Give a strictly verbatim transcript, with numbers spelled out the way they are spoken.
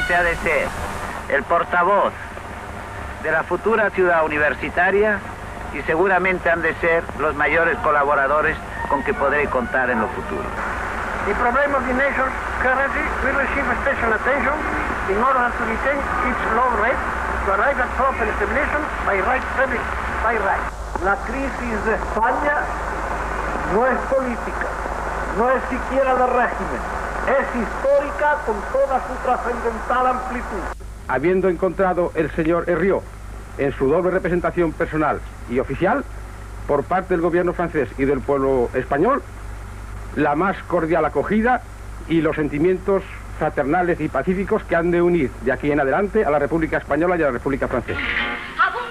seguramente ha de ser el portavoz de la futura ciudad universitaria y seguramente han de ser los mayores colaboradores con que podré contar en lo futuro. The problem of the nation currently will receive special attention in order to retain its low rate to arrive at proper establishment by right public, by right. La crisis de España no es política, no es siquiera de régimen, es histórica con toda su trascendental amplitud. Habiendo encontrado el señor Herriot en su doble representación personal y oficial, por parte del gobierno francés y del pueblo español, la más cordial acogida y los sentimientos fraternales y pacíficos que han de unir de aquí en adelante a la República Española y a la República Francesa.